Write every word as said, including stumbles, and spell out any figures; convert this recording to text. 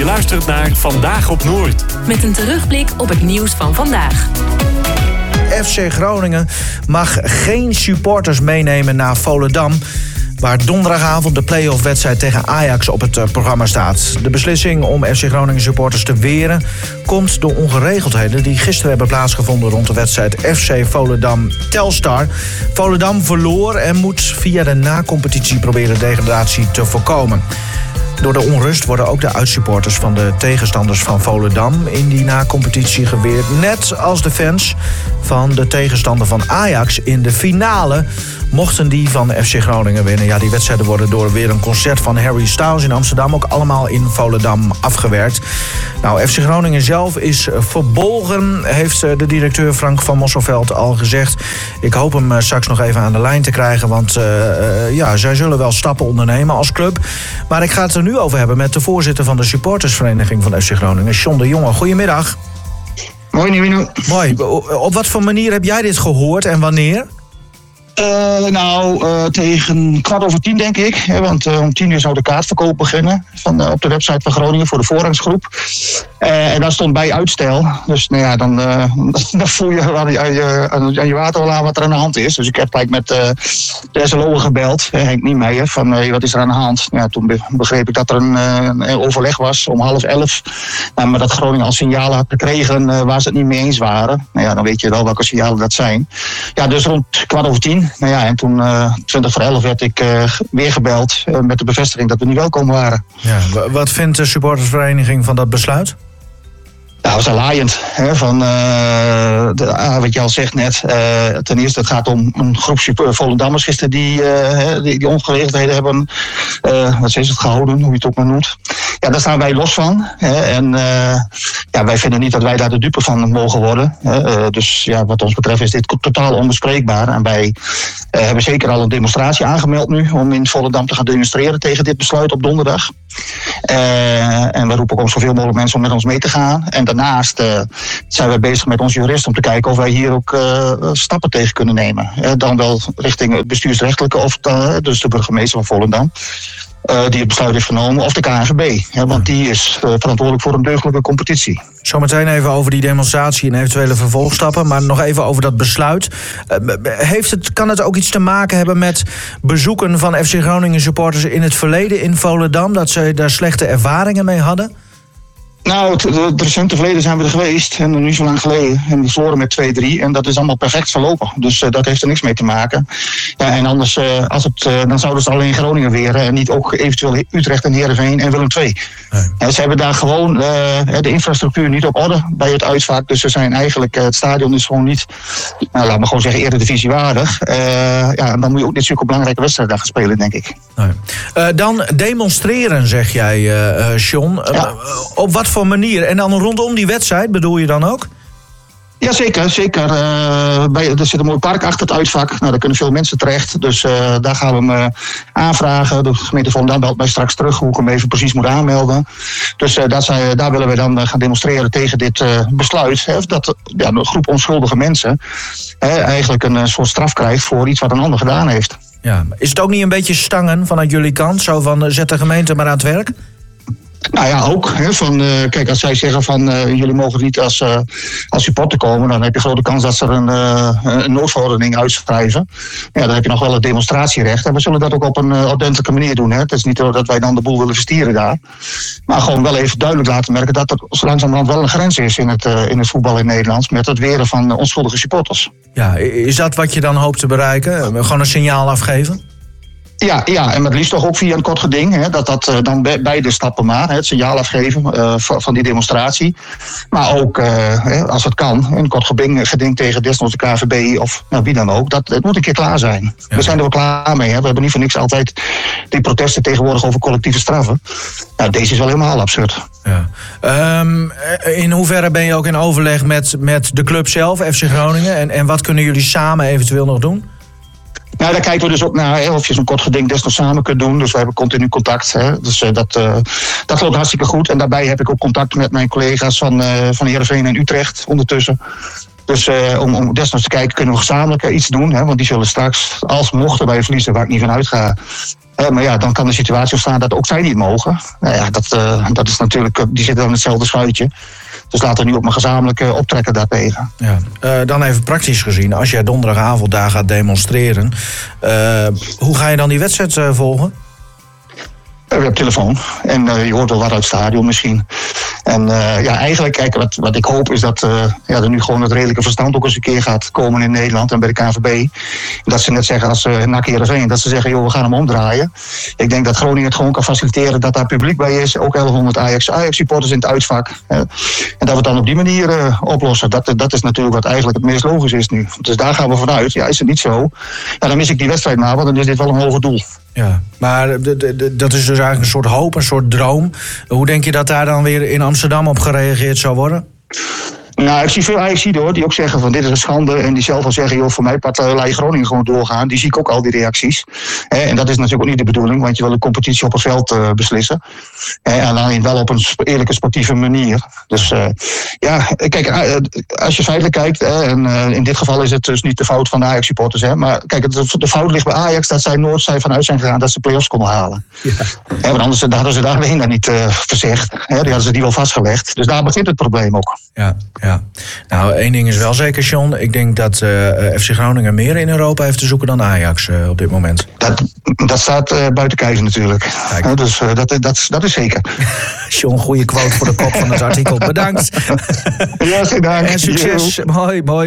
luistert naar Vandaag op Noord. Met een terugblik op het nieuws van vandaag. F C Groningen mag geen supporters meenemen naar Volendam, waar donderdagavond de play-off wedstrijd tegen Ajax op het programma staat. De beslissing om F C Groningen supporters te weren komt door ongeregeldheden die gisteren hebben plaatsgevonden rond de wedstrijd F C Volendam Telstar. Volendam verloor en moet via de na-competitie proberen degradatie te voorkomen. Door de onrust worden ook de uitsupporters van de tegenstanders van Volendam in die na-competitie geweerd. Net als de fans van de tegenstander van Ajax in de finale, mochten die van F C Groningen winnen. Ja, die wedstrijden worden door weer een concert van Harry Styles in Amsterdam ook allemaal in Volendam afgewerkt. Nou, F C Groningen zelf is verbolgen, heeft de directeur Frank van Mosselveld al gezegd. Ik hoop hem straks nog even aan de lijn te krijgen, want uh, uh, ja, zij zullen wel stappen ondernemen als club. Maar ik ga het er nu over hebben met de voorzitter van de supportersvereniging van F C Groningen, John de Jonge. Goedemiddag. Mooi, Nivino. Mooi. Op wat voor manier heb jij dit gehoord en wanneer? Uh, nou, uh, tegen kwart over tien denk ik. Hè, want uh, om tien uur zou de kaartverkoop beginnen van, uh, op de website van Groningen voor de voorrangsgroep. Uh, en daar stond bij uitstel. Dus nou ja, dan, uh, dan voel je aan je, aan je, aan je water wel aan wat er aan de hand is. Dus ik heb gelijk met uh, de S L O gebeld, uh, Henk Niemeyer, van uh, wat is er aan de hand? Ja, toen begreep ik dat er een, uh, een overleg was om half elf. Uh, maar dat Groningen al signalen had gekregen uh, waar ze het niet mee eens waren. Nou ja, dan weet je wel welke signalen dat zijn. Ja, dus rond kwart over tien. Nou ja, en toen uh, twintig voor elf werd ik uh, weer gebeld uh, met de bevestiging dat we niet welkom waren. Ja, wat vindt de supportersvereniging van dat besluit? Nou, dat is laaiend. Hè, van, uh, de, ah, wat je al zegt net. Uh, ten eerste, het gaat om een groep super Volendammers gisteren die, uh, die, die ongeregeldheden hebben uh, wat is het, gehouden, hoe je het ook maar noemt. Ja, daar staan wij los van. Hè, en uh, ja, wij vinden niet dat wij daar de dupe van mogen worden. Hè, uh, dus ja, wat ons betreft is dit totaal onbespreekbaar. En wij uh, hebben zeker al een demonstratie aangemeld nu om in Volendam te gaan demonstreren tegen dit besluit op donderdag. Uh, en we roepen ook om zoveel mogelijk mensen om met ons mee te gaan. En daarnaast uh, zijn we bezig met onze jurist om te kijken of wij hier ook uh, stappen tegen kunnen nemen. Uh, dan wel richting het bestuursrechtelijke of uh, dus de burgemeester van Volendam. Uh, die het besluit heeft genomen, of de K N V B. Hè, want die is uh, verantwoordelijk voor een deugdelijke competitie. Zometeen even over die demonstratie en eventuele vervolgstappen. Maar nog even over dat besluit. Uh, heeft het, kan het ook iets te maken hebben met bezoeken van F C Groningen supporters in het verleden in Volendam? Dat ze daar slechte ervaringen mee hadden? Nou, het, het recente verleden zijn we er geweest. En nu zo lang geleden. En we verloren met twee drie. En dat is allemaal perfect verlopen. Dus uh, dat heeft er niks mee te maken. Ja, en anders, uh, als het, uh, dan zouden ze alleen Groningen weren. En niet ook eventueel Utrecht en Heerenveen en Willem twee. Nee. En ze hebben daar gewoon uh, de infrastructuur niet op orde bij het uitvaart. Dus ze zijn eigenlijk, uh, het stadion is gewoon niet, nou, laat me gewoon zeggen, eredivisie waardig. Uh, ja, en dan moet je ook dit zulke belangrijke wedstrijden gaan spelen, denk ik. Nee. Uh, dan demonstreren, zeg jij, uh, John. Uh, ja. Op wat voor manier? En dan rondom die wedstrijd bedoel je dan ook? Ja, zeker. zeker. Uh, bij, er zit een mooi park achter het uitvak. Nou, daar kunnen veel mensen terecht. Dus uh, daar gaan we hem uh, aanvragen. De gemeente Volendam belt mij straks terug hoe ik hem even precies moet aanmelden. Dus uh, dat zijn, daar willen we dan uh, gaan demonstreren tegen dit uh, besluit. Hè, dat ja, een groep onschuldige mensen hè, eigenlijk een uh, soort straf krijgt voor iets wat een ander gedaan heeft. Ja, is het ook niet een beetje stangen vanuit jullie kant? Zo van, uh, zet de gemeente maar aan het werk? Nou ja, ook. Hè, van, uh, kijk, als zij zeggen van uh, jullie mogen niet als, uh, als supporter komen, dan heb je grote kans dat ze er een, uh, een noodverordening uitschrijven. Ja, dan heb je nog wel het demonstratierecht. En we zullen dat ook op een uh, ordentelijke manier doen. Hè. Het is niet dat wij dan de boel willen verstieren daar. Maar gewoon wel even duidelijk laten merken dat er zo langzamerhand wel een grens is in het, uh, in het voetbal in Nederland met het weren van uh, onschuldige supporters. Ja, is dat wat je dan hoopt te bereiken? Gewoon een signaal afgeven? Ja, ja, en het liefst toch ook via een kort geding. Hè, dat dat uh, dan be- beide stappen maar, hè, het signaal afgeven uh, van, van die demonstratie. Maar ook, uh, hè, als het kan, een kort geding, geding tegen desnoods de K N V B of nou, wie dan ook. Dat, dat moet een keer klaar zijn. Ja. We zijn er wel klaar mee. Hè. We hebben niet voor niks altijd die protesten tegenwoordig over collectieve straffen. Nou, deze is wel helemaal absurd. Ja. Um, in hoeverre ben je ook in overleg met, met de club zelf, F C Groningen? En, en wat kunnen jullie samen eventueel nog doen? Nou, daar kijken we dus ook naar hè, of je zo'n kort geding desnoods samen kunt doen. Dus we hebben continu contact. Hè. Dus uh, dat, uh, dat loopt hartstikke goed. En daarbij heb ik ook contact met mijn collega's van, uh, van Heerenveen en Utrecht ondertussen. Dus uh, om, om desnoods te kijken, kunnen we gezamenlijk iets doen. Hè, want die zullen straks, als mochten wij verliezen, waar ik niet van uitga. Hè, maar ja, dan kan de situatie ontstaan dat ook zij niet mogen. Nou ja, dat, uh, dat is natuurlijk, die zitten dan in hetzelfde schuitje. Dus laten we nu ook maar gezamenlijk uh, optrekken daartegen. Ja. Uh, dan even praktisch gezien, als jij donderdagavond daar gaat demonstreren, uh, hoe ga je dan die wedstrijd uh, volgen? We hebben telefoon en uh, je hoort wel wat uit het stadion misschien. En uh, ja, eigenlijk, kijk, wat, wat ik hoop is dat uh, ja, er nu gewoon het redelijke verstand ook eens een keer gaat komen in Nederland en bij de K N V B. Dat ze net zeggen als uh, N A C Heerenveen, dat ze zeggen, joh, we gaan hem omdraaien. Ik denk dat Groningen het gewoon kan faciliteren dat daar publiek bij is. Ook elfhonderd Ajax, Ajax supporters in het uitvak. Uh, en dat we het dan op die manier uh, oplossen. Dat, dat is natuurlijk wat eigenlijk het meest logisch is nu. Dus daar gaan we vanuit. Ja, is het niet zo, ja, dan mis ik die wedstrijd maar, want dan is dit wel een hoger doel. Ja, maar de, de, de, dat is dus eigenlijk een soort hoop, een soort droom. Hoe denk je dat daar dan weer in Amsterdam op gereageerd zou worden? Nou, ik zie veel Ajaxiden hoor, die ook zeggen van dit is een schande. En die zelf al zeggen, joh, voor mij part uh, laat je Groningen gewoon doorgaan. Die zie ik ook al, die reacties. He, en dat is natuurlijk ook niet de bedoeling, want je wil een competitie op het veld uh, beslissen. He, en alleen wel op een eerlijke sportieve manier. Dus uh, ja, kijk, uh, als je feitelijk kijkt, hè, en uh, in dit geval is het dus niet de fout van de Ajax-supporters. Hè, maar kijk, de, de fout ligt bij Ajax dat zij nooit zijn vanuit zijn gegaan dat ze play-offs konden halen. Ja. He, want anders hadden ze daarheen dan niet uh, verzegd. He, die hadden ze die wel vastgelegd. Dus daar begint het probleem ook. Ja, ja. Nou, één ding is wel zeker, John. Ik denk dat uh, F C Groningen meer in Europa heeft te zoeken dan Ajax uh, op dit moment. Dat, dat staat uh, buiten kijf natuurlijk. Uh, dus uh, dat, dat, dat is zeker. John, goede quote voor de kop van het artikel. Bedankt. Ja, geen dank. En succes. Mooi, mooi.